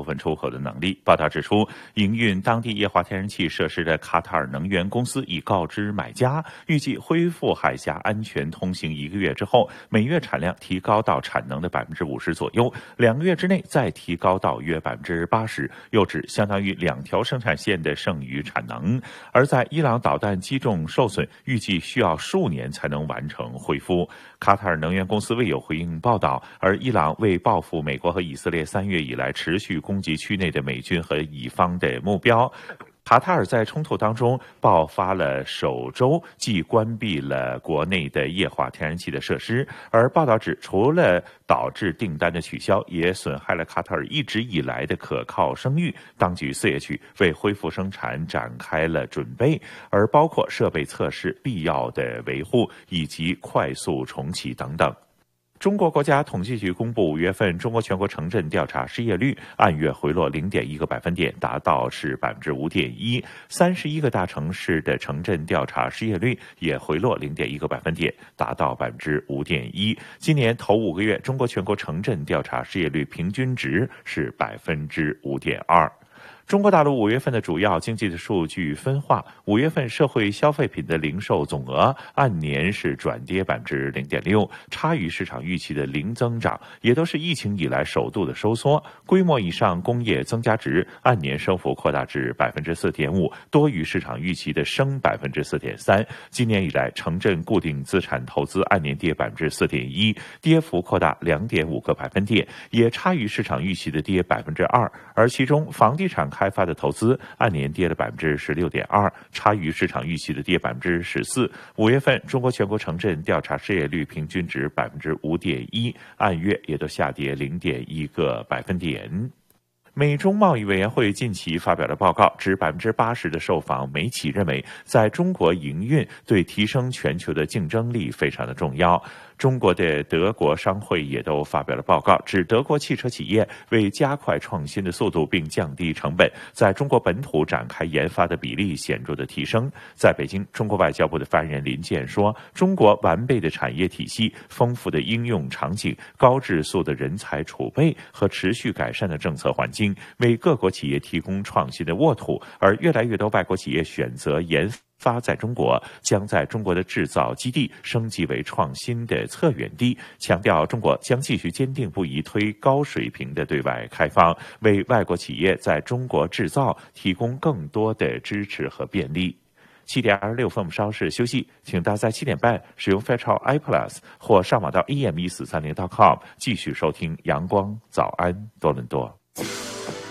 分出口的能力。报道指出，营运当地液化天然气设施的卡塔尔能源公司已告知买家，预计恢复海峡安全通行1个月之后，每月产量提高到产能的50%左右，2个月之内再提高到约80%，又指相当于2条生产线的剩余产能。而在伊朗导弹击中受损，预计需要数年才能完成恢复。卡塔尔能源公司未有回应报道，而伊朗为报复美国和以色列3月以来持续攻击区内的美军和以方的目标，卡塔尔在冲突当中爆发了首周，即关闭了国内的液化天然气的设施。而报道指，除了导致订单的取消，也损害了卡塔尔一直以来的可靠声誉。当局4月起为恢复生产展开了准备，而包括设备测试、必要的维护以及快速重启等等。中国国家统计局公布5月份中国全国城镇调查失业率按月回落0.1个百分点，达到是5.1%。31个大城市的城镇调查失业率也回落0.1个百分点，达到5.1%。今年头5个月，中国全国城镇调查失业率平均值是5.2%。中国大陆5月份的主要经济的数据分化，5月份社会消费品的零售总额按年是转跌0.6%，差于市场预期的零增长，也都是疫情以来首度的收缩。规模以上工业增加值按年升幅扩大至4.5%，多于市场预期的升4.3%。今年以来，城镇固定资产投资按年跌4.1%，跌幅扩大2.5个百分点，也差于市场预期的跌2%。而其中房地产开发的投资按年跌了16.2%，差于市场预期的跌14%。5月份中国全国城镇调查失业率平均值5.1%，按月也都下跌0.1个百分点。美中贸易委员会近期发表的报告指，80%的受访美企认为，在中国营运对提升全球的竞争力非常的重要。中国的德国商会也都发表了报告，指德国汽车企业为加快创新的速度并降低成本，在中国本土展开研发的比例显著的提升。在北京，中国外交部的发言人林健说，中国完备的产业体系、丰富的应用场景、高质素的人才储备和持续改善的政策环境，为各国企业提供创新的沃土，而越来越多外国企业选择研发在中国，将在中国的制造基地升级为创新的策源地，强调中国将继续坚定不移推高水平的对外开放，为外国企业在中国制造提供更多的支持和便利。7点26分，我们稍事休息，请大家在7点半使用 Fairchild iPlus 或上网到 am1430.com 继续收听阳光早安多伦多。